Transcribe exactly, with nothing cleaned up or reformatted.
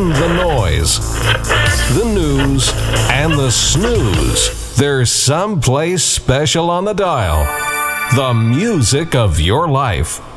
and the noise, the news and the snooze. There's someplace special on the dial. The music of your life.